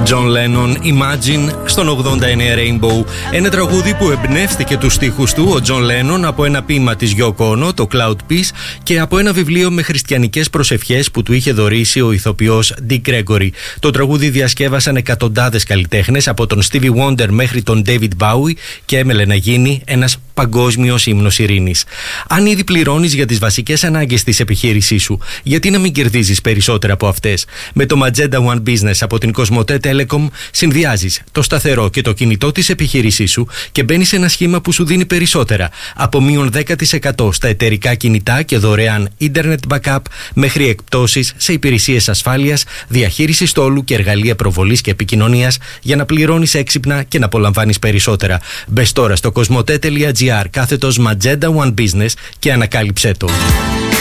John Lennon, Imagine, στον 89 Rainbow. Ένα τραγούδι που εμπνεύστηκε τους στίχους του ο John Lennon από ένα ποίημα της Yoko Ono, το Cloud Peace, και από ένα βιβλίο με χριστιανικές προσευχές που του είχε δωρήσει ο ηθοποιός Dick Gregory. Το τραγούδι διασκεύασαν εκατοντάδες καλλιτέχνες, από τον Stevie Wonder μέχρι τον David Bowie, και έμελε να γίνει ένας παγκόσμιος ύμνος ειρήνης. Αν ήδη πληρώνεις για τις βασικές ανάγκες της επιχείρησής σου, γιατί να μην κερδίζεις περισσότερα από αυτές? Με το Magenta One Business από την Cosmote Telecom συνδυάζεις το σταθερό και το κινητό της επιχείρησής σου και μπαίνεις σε ένα σχήμα που σου δίνει περισσότερα, από μείον 10% στα εταιρικά κινητά και δωρεάν Internet Backup, μέχρι εκπτώσεις σε υπηρεσίες ασφάλειας, διαχείριση στόλου και εργαλεία προβολής και επικοινωνίας, για να πληρώνεις έξυπνα και να απολαμβάνεις περισσότερα. Μπες τώρα στο cosmote.gr / Magenta One Business και ανακάλυψέ το.